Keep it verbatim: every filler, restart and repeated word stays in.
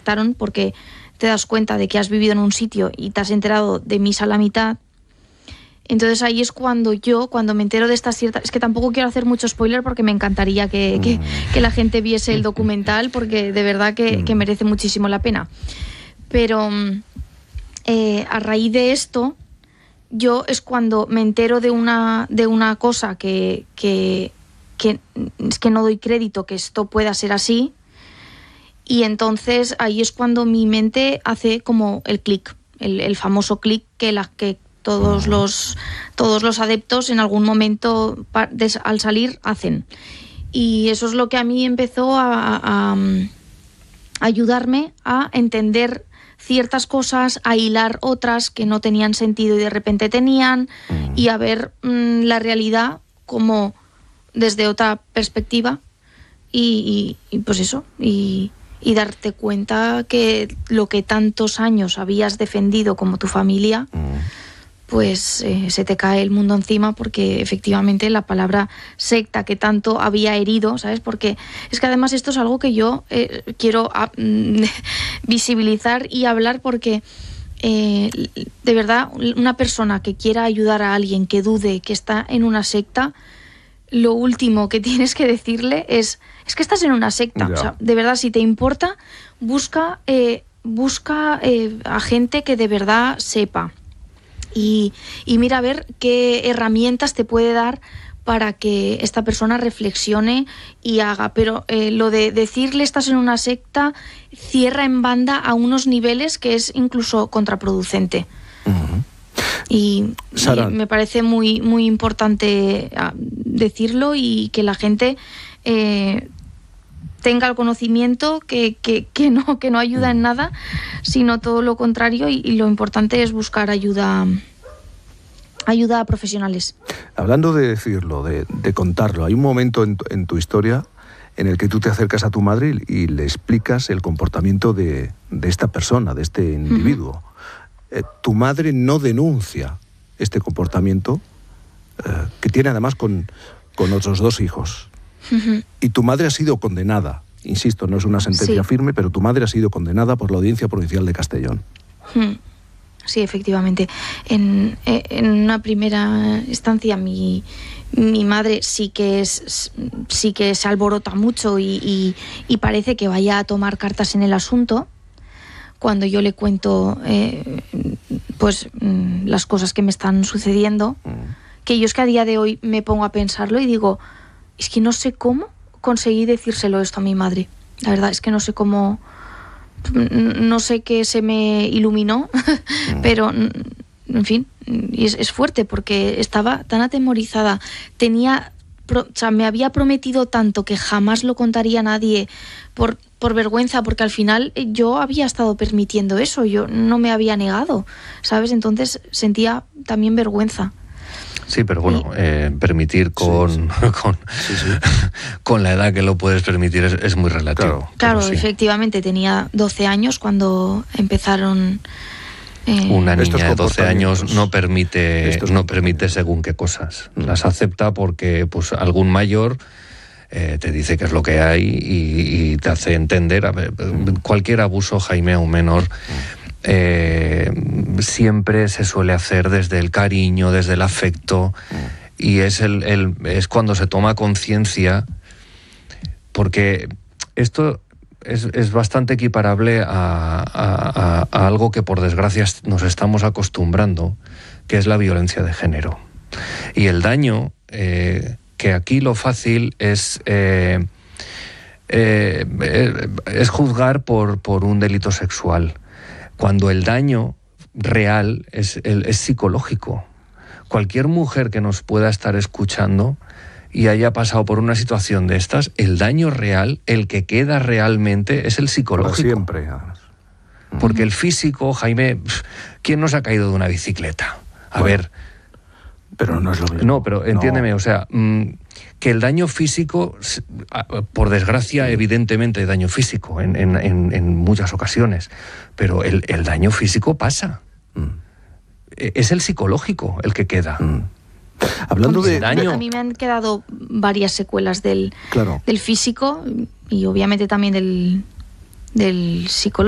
impactaron porque te das cuenta de que has vivido en un sitio y te has enterado de misa a la mitad. Entonces ahí es cuando yo, cuando me entero de estas ciertas... Es que tampoco quiero hacer mucho spoiler porque me encantaría que, que, que la gente viese el documental, porque de verdad que, que merece muchísimo la pena. Pero eh, a raíz de esto, yo es cuando me entero de una, de una cosa que, que, que es que no doy crédito que esto pueda ser así, y entonces ahí es cuando mi mente hace como el clic, el, el famoso clic que la que todos los todos los adeptos en algún momento al salir hacen. Y eso es lo que a mí empezó a, a, a ayudarme a entender ciertas cosas, a hilar otras que no tenían sentido y de repente tenían, y a ver mmm, la realidad como desde otra perspectiva, y, y, y pues eso, y, y darte cuenta que lo que tantos años habías defendido como tu familia, pues eh, se te cae el mundo encima, porque efectivamente la palabra secta que tanto había herido, ¿sabes? Porque es que además esto es algo que yo eh, quiero a, mm, visibilizar y hablar, porque eh, de verdad una persona que quiera ayudar a alguien que dude que está en una secta, lo último que tienes que decirle es es que estás en una secta. O sea, de verdad, si te importa, busca, eh, busca eh, a gente que de verdad sepa. Y, y mira a ver qué herramientas te puede dar para que esta persona reflexione y haga. Pero eh, lo de decirle estás en una secta cierra en banda a unos niveles que es incluso contraproducente. Uh-huh. Y, y me parece muy, muy importante decirlo, y que la gente eh, tenga el conocimiento que, que, que, no, que no ayuda en nada, sino todo lo contrario, y, y lo importante es buscar ayuda, ayuda a profesionales. Hablando de decirlo, de, de contarlo, hay un momento en, en tu historia en el que tú te acercas a tu madre y, y le explicas el comportamiento de, de esta persona, de este individuo. Uh-huh. Eh, tu madre no denuncia este comportamiento, eh, que tiene además con, con otros dos hijos. Uh-huh. Y tu madre ha sido condenada, insisto, no es una sentencia sí. firme, pero tu madre ha sido condenada por la Audiencia Provincial de Castellón. Uh-huh. Sí, efectivamente. En, en una primera instancia mi, mi madre sí que es sí que se alborota mucho y, y, y parece que vaya a tomar cartas en el asunto cuando yo le cuento eh, pues las cosas que me están sucediendo, uh-huh. que yo es que a día de hoy me pongo a pensarlo y digo, es que no sé cómo conseguí decírselo esto a mi madre. La verdad es que no sé cómo, no sé qué se me iluminó, pero en fin, y es, es fuerte porque estaba tan atemorizada, tenía, o sea, me había prometido tanto que jamás lo contaría a nadie por, por vergüenza, porque al final yo había estado permitiendo eso, yo no me había negado, ¿sabes? Entonces sentía también vergüenza. Sí, pero bueno, eh, permitir con, sí, sí. Con, sí, sí. con la edad que lo puedes permitir es, es muy relativo. Claro, claro sí. Efectivamente, tenía doce años cuando empezaron... Eh, Una niña de doce años no permite, no permite según qué cosas. Mm. Las acepta porque pues algún mayor eh, te dice qué es lo que hay y, y te hace entender. A ver, mm. cualquier abuso, Jaime, a un menor... Mm. Eh, siempre se suele hacer desde el cariño, desde el afecto, mm. y es, el, el, es cuando se toma conciencia, porque esto es, es bastante equiparable a, a, a, a algo que por desgracia nos estamos acostumbrando, que es la violencia de género. Y el daño, eh, que aquí lo fácil es... Eh, eh, es juzgar por, por un delito sexual, cuando el daño real es, es psicológico. Cualquier mujer que nos pueda estar escuchando y haya pasado por una situación de estas, el daño real, el que queda realmente, es el psicológico. Por siempre. Porque el físico, Jaime, ¿quién nos ha caído de una bicicleta? A bueno, ver... Pero no es lo mismo. No, pero entiéndeme, no. o sea... Mmm, que el daño físico, por desgracia, evidentemente hay daño físico en, en, en muchas ocasiones, pero el, el daño físico pasa. Mm. Es el psicológico el que queda. Mm. Hablando de daño... A mí me han quedado varias secuelas del, claro. del físico y obviamente también del, del psicológico.